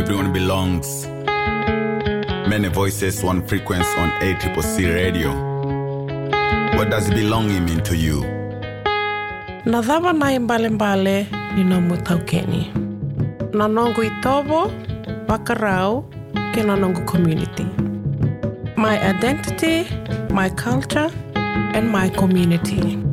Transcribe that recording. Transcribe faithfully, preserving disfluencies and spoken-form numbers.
everyone belongs. Many voices, one frequency on A C C C radio. What does belonging mean to you? Nadhava nai mbale mbale ni nomu taukeni. Nanongu itobo, wakarau, ke nanongu community. My identity, my culture, and my community.